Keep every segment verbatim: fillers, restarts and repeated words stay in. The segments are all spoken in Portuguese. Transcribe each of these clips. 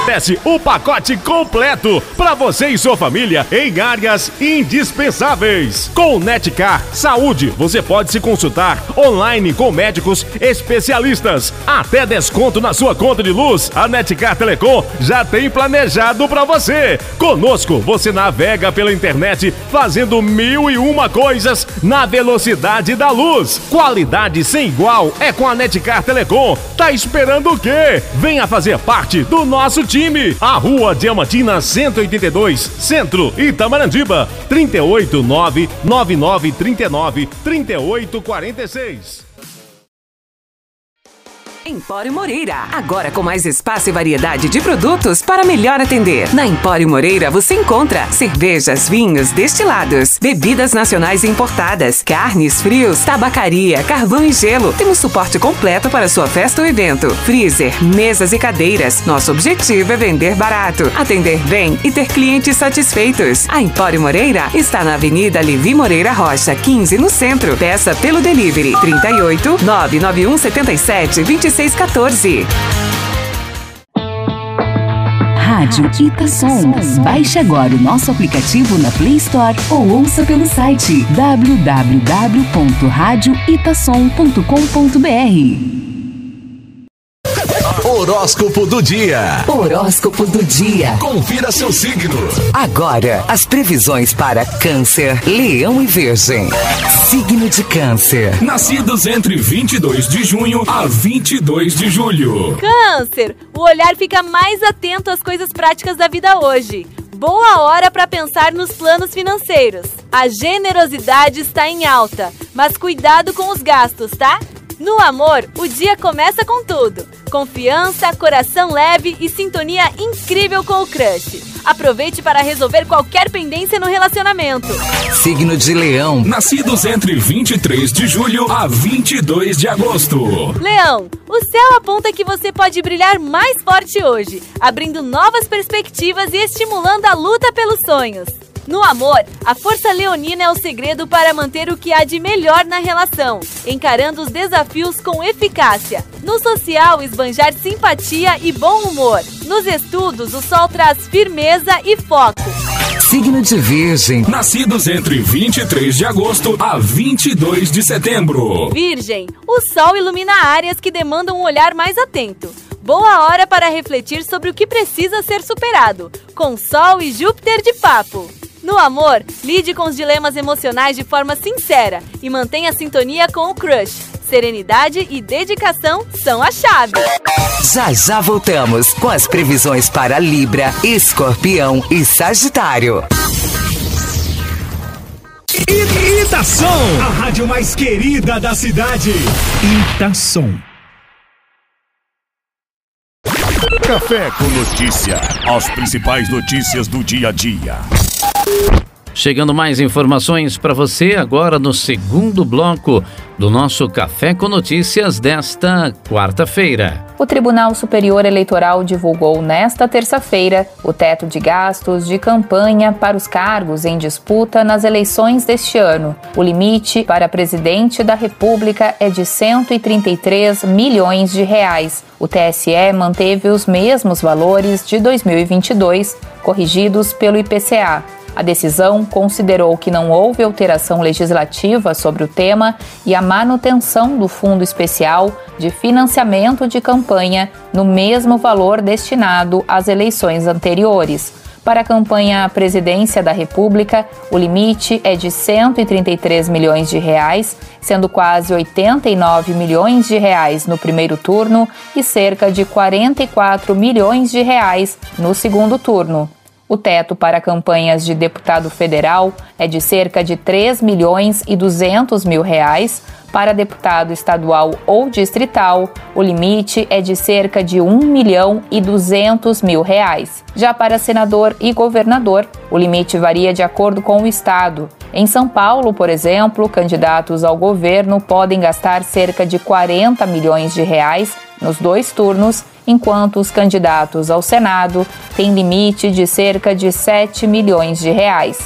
Oferece o pacote completo para você e sua família em áreas indispensáveis. Com o Netcar Saúde, você pode se consultar online com médicos especialistas. Até desconto na sua conta de luz, a Netcar Telecom já tem planejado para você. Conosco, você navega pela internet fazendo mil e uma coisas na velocidade da luz. Qualidade sem igual é com a Netcar Telecom. Tá esperando o quê? Venha fazer parte do nosso time. A Rua Diamantina cento e oitenta e dois, Centro, Itamarandiba, trinta e oito, nove nove nove, trinta e nove, trinta e oito, quarenta e seis. Empório Moreira, agora com mais espaço e variedade de produtos para melhor atender. Na Empório Moreira você encontra cervejas, vinhos, destilados, bebidas nacionais e importadas, carnes, frios, tabacaria, carvão e gelo. Temos suporte completo para sua festa ou evento, freezer, mesas e cadeiras. Nosso objetivo é vender barato, atender bem e ter clientes satisfeitos. A Empório Moreira está na Avenida Levi Moreira Rocha, quinze, no centro. Peça pelo delivery trinta e oito, nove nove um sete sete, vinte e seis quatorze. Rádio Itasom. Baixe agora o nosso aplicativo na Play Store ou ouça pelo site w w w ponto rádio itasom ponto com ponto b r. Horóscopo do dia. Horóscopo do dia. Confira seu signo. Agora, as previsões para Câncer, Leão e Virgem. Signo de Câncer. Nascidos entre vinte e dois de junho a vinte e dois de julho. Câncer, o olhar fica mais atento às coisas práticas da vida hoje. Boa hora para pensar nos planos financeiros. A generosidade está em alta, mas cuidado com os gastos, tá? No amor, o dia começa com tudo. Confiança, coração leve e sintonia incrível com o crush. Aproveite para resolver qualquer pendência no relacionamento. Signo de Leão. Nascidos entre vinte e três de julho a vinte e dois de agosto. Leão, o céu aponta que você pode brilhar mais forte hoje, abrindo novas perspectivas e estimulando a luta pelos sonhos. No amor, a força leonina é o segredo para manter o que há de melhor na relação, encarando os desafios com eficácia. No social, esbanjar simpatia e bom humor. Nos estudos, o sol traz firmeza e foco. Signo de Virgem. Nascidos entre vinte e três de agosto a vinte e dois de setembro. Virgem, o sol ilumina áreas que demandam um olhar mais atento. Boa hora para refletir sobre o que precisa ser superado, com Sol e Júpiter de papo. No amor, lide com os dilemas emocionais de forma sincera e mantenha a sintonia com o crush. Serenidade e dedicação são a chave. Já já voltamos com as previsões para Libra, Escorpião e Sagitário. Itasom, a rádio mais querida da cidade. Itasom. Café com Notícia. As principais notícias do dia a dia. Chegando mais informações para você agora no segundo bloco do nosso Café com Notícias desta quarta-feira. O Tribunal Superior Eleitoral divulgou nesta terça-feira o teto de gastos de campanha para os cargos em disputa nas eleições deste ano. O limite para presidente da República é de cento e trinta e três milhões de reais. O T S E manteve os mesmos valores de dois mil e vinte e dois, corrigidos pelo I P C A. A decisão considerou que não houve alteração legislativa sobre o tema e a manutenção do Fundo Especial de Financiamento de Campanha no mesmo valor destinado às eleições anteriores. Para a campanha à presidência da República, o limite é de cento e trinta e três milhões de reais, sendo quase oitenta e nove milhões de reais no primeiro turno e cerca de quarenta e quatro milhões de reais no segundo turno. O teto para campanhas de deputado federal é de cerca de três milhões e duzentos mil reais. Para deputado estadual ou distrital, o limite é de cerca de um milhão e duzentos mil reais. Já para senador e governador, o limite varia de acordo com o estado. Em São Paulo, por exemplo, candidatos ao governo podem gastar cerca de quarenta milhões de reais nos dois turnos, enquanto os candidatos ao Senado têm limite de cerca de sete milhões de reais.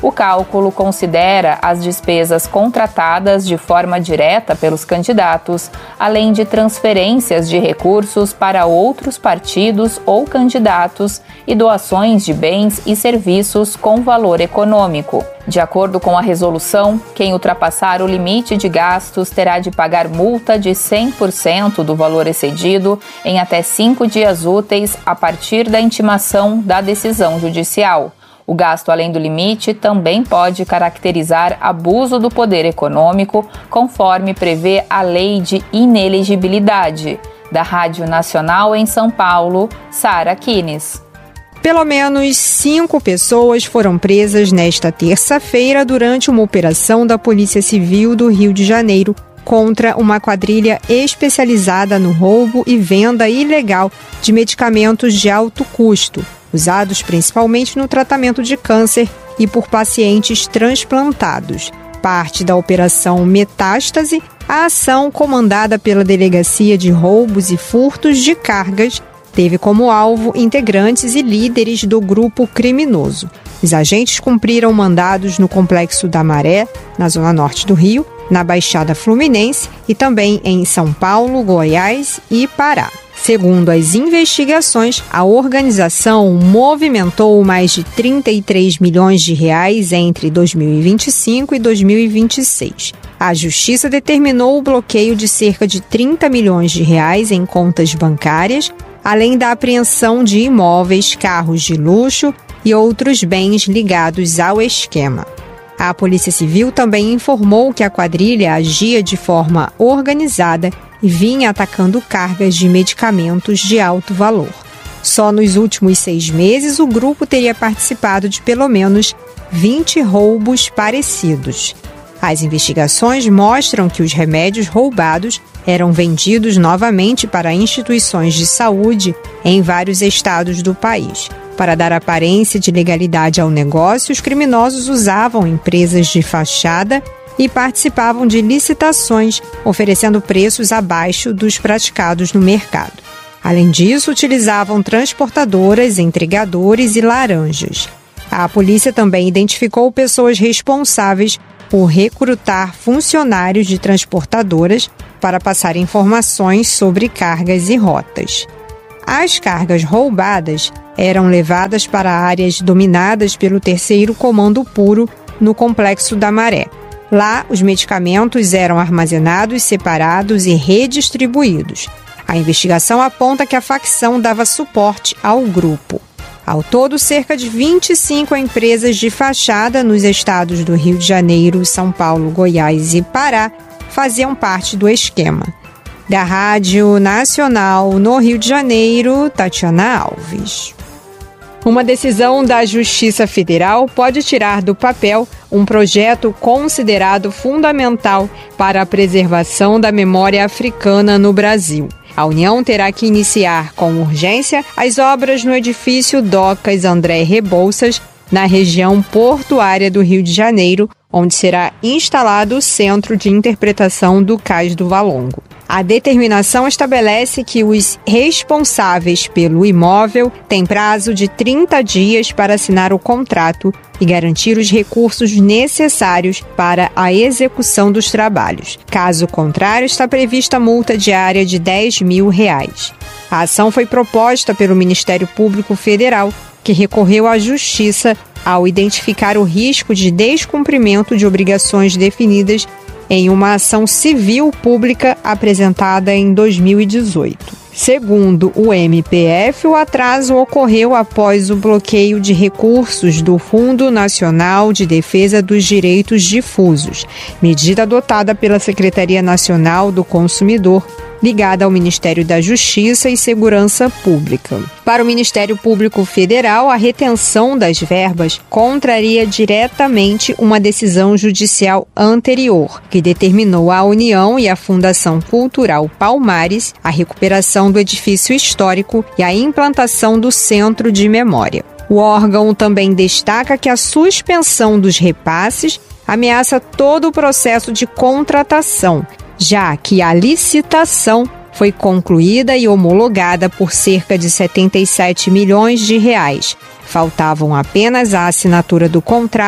O cálculo considera as despesas contratadas de forma direta pelos candidatos, além de transferências de recursos para outros partidos ou candidatos e doações de bens e serviços com valor econômico. De acordo com a resolução, quem ultrapassar o limite de gastos terá de pagar multa de cem por cento do valor excedido em até cinco dias úteis a partir da intimação da decisão judicial. O gasto além do limite também pode caracterizar abuso do poder econômico, conforme prevê a Lei de Inelegibilidade. Da Rádio Nacional em São Paulo, Sara Kines. Pelo menos cinco pessoas foram presas nesta terça-feira durante uma operação da Polícia Civil do Rio de Janeiro contra uma quadrilha especializada no roubo e venda ilegal de medicamentos de alto custo, usados principalmente no tratamento de câncer e por pacientes transplantados. Parte da Operação Metástase, a ação comandada pela Delegacia de Roubos e Furtos de Cargas teve como alvo integrantes e líderes do grupo criminoso. Os agentes cumpriram mandados no Complexo da Maré, na zona norte do Rio, na Baixada Fluminense e também em São Paulo, Goiás e Pará. Segundo as investigações, a organização movimentou mais de trinta e três milhões de reais entre dois mil e vinte e cinco e dois mil e vinte e seis. A Justiça determinou o bloqueio de cerca de trinta milhões de reais em contas bancárias, além da apreensão de imóveis, carros de luxo e outros bens ligados ao esquema. A Polícia Civil também informou que a quadrilha agia de forma organizada e vinha atacando cargas de medicamentos de alto valor. Só nos últimos seis meses, o grupo teria participado de pelo menos vinte roubos parecidos. As investigações mostram que os remédios roubados eram vendidos novamente para instituições de saúde em vários estados do país. Para dar aparência de legalidade ao negócio, os criminosos usavam empresas de fachada e participavam de licitações, oferecendo preços abaixo dos praticados no mercado. Além disso, utilizavam transportadoras, entregadores e laranjas. A polícia também identificou pessoas responsáveis por recrutar funcionários de transportadoras para passar informações sobre cargas e rotas. As cargas roubadas eram levadas para áreas dominadas pelo terceiro Comando Puro no Complexo da Maré. Lá, os medicamentos eram armazenados, separados e redistribuídos. A investigação aponta que a facção dava suporte ao grupo. Ao todo, cerca de vinte e cinco empresas de fachada nos estados do Rio de Janeiro, São Paulo, Goiás e Pará faziam parte do esquema. Da Rádio Nacional no Rio de Janeiro, Tatiana Alves. Uma decisão da Justiça Federal pode tirar do papel um projeto considerado fundamental para a preservação da memória africana no Brasil. A União terá que iniciar com urgência as obras no edifício Docas André Rebouças, na região portuária do Rio de Janeiro, onde será instalado o Centro de Interpretação do Cais do Valongo. A determinação estabelece que os responsáveis pelo imóvel têm prazo de trinta dias para assinar o contrato e garantir os recursos necessários para a execução dos trabalhos. Caso contrário, está prevista multa diária de dez mil reais. A ação foi proposta pelo Ministério Público Federal, que recorreu à Justiça ao identificar o risco de descumprimento de obrigações definidas em uma ação civil pública apresentada em dois mil e dezoito. Segundo o M P F, o atraso ocorreu após o bloqueio de recursos do Fundo Nacional de Defesa dos Direitos Difusos, medida adotada pela Secretaria Nacional do Consumidor, ligada ao Ministério da Justiça e Segurança Pública. Para o Ministério Público Federal, a retenção das verbas contraria diretamente uma decisão judicial anterior, que determinou à União e à Fundação Cultural Palmares a recuperação do edifício histórico e a implantação do Centro de Memória. O órgão também destaca que a suspensão dos repasses ameaça todo o processo de contratação, já que a licitação foi concluída e homologada por cerca de setenta e sete milhões de reais. Faltavam apenas a assinatura do contrato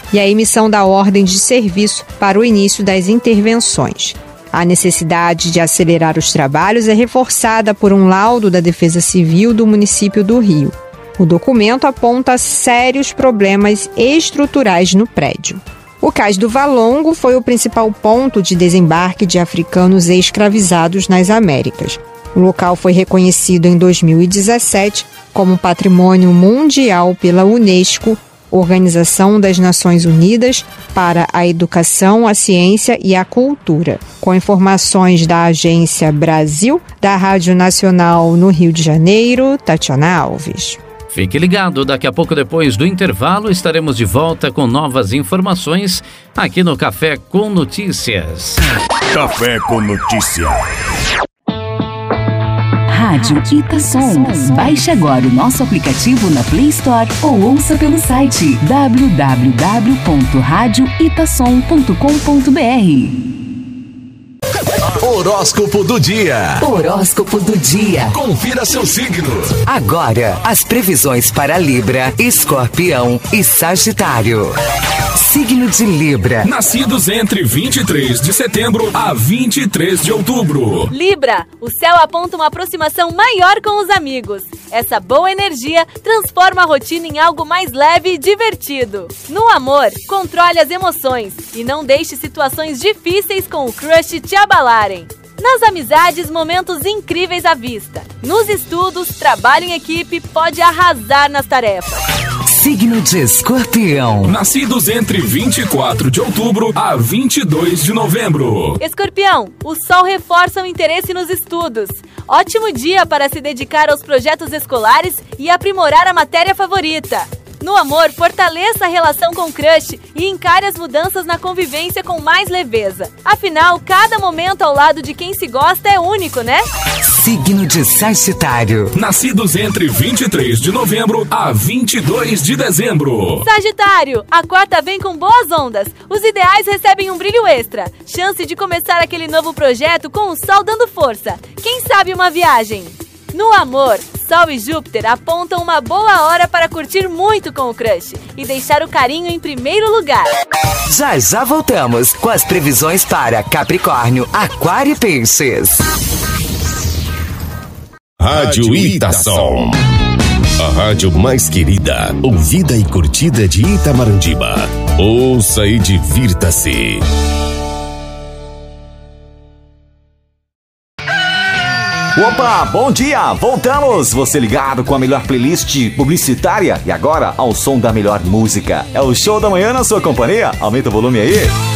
e a emissão da ordem de serviço para o início das intervenções. A necessidade de acelerar os trabalhos é reforçada por um laudo da Defesa Civil do município do Rio. O documento aponta sérios problemas estruturais no prédio. O Cais do Valongo foi o principal ponto de desembarque de africanos escravizados nas Américas. O local foi reconhecido em dois mil e dezessete como Patrimônio Mundial pela Unesco, Organização das Nações Unidas para a Educação, a Ciência e a Cultura. Com informações da Agência Brasil, da Rádio Nacional no Rio de Janeiro, Tatiana Alves. Fique ligado, daqui a pouco depois do intervalo estaremos de volta com novas informações aqui no Café com Notícias. Café com Notícias. Rádio Itasom. Baixe agora o nosso aplicativo na Play Store ou ouça pelo site w w w ponto rádio itasom ponto com ponto b r. Horóscopo do dia. Horóscopo do dia. Confira seu signo. Agora, as previsões para Libra, Escorpião e Sagitário. Signo de Libra. Nascidos entre vinte e três de setembro a vinte e três de outubro. Libra, o céu aponta uma aproximação maior com os amigos. Essa boa energia transforma a rotina em algo mais leve e divertido. No amor, controle as emoções e não deixe situações difíceis com o crush te abalarem. Nas amizades, momentos incríveis à vista. Nos estudos, trabalho em equipe pode arrasar nas tarefas. Signo de Escorpião. Nascidos entre vinte e quatro de outubro a vinte e dois de novembro. Escorpião, o sol reforça o interesse nos estudos. Ótimo dia para se dedicar aos projetos escolares e aprimorar a matéria favorita. No amor, fortaleça a relação com o crush e encare as mudanças na convivência com mais leveza. Afinal, cada momento ao lado de quem se gosta é único, né? Signo de Sagitário. Nascidos entre vinte e três de novembro a vinte e dois de dezembro. Sagitário, a quarta vem com boas ondas. Os ideais recebem um brilho extra. Chance de começar aquele novo projeto com o sol dando força. Quem sabe uma viagem? No amor, Sol e Júpiter apontam uma boa hora para curtir muito com o crush e deixar o carinho em primeiro lugar. Já já voltamos com as previsões para Capricórnio, Aquário e Peixes. Rádio Itasom. A rádio mais querida, ouvida e curtida de Itamarandiba. Ouça e divirta-se. Opa, bom dia! Voltamos! Você ligado com a melhor playlist publicitária e agora ao som da melhor música. É o Show da Manhã na sua companhia? Aumenta o volume aí.